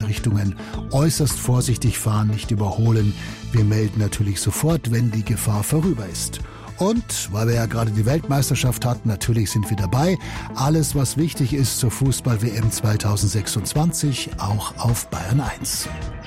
Fahrtrichtungen äußerst vorsichtig fahren, nicht überholen. Wir melden natürlich sofort, wenn die Gefahr vorüber ist. Und, weil wir ja gerade die Weltmeisterschaft hatten, natürlich sind wir dabei. Alles, was wichtig ist zur Fußball-WM 2026, auch auf Bayern 1.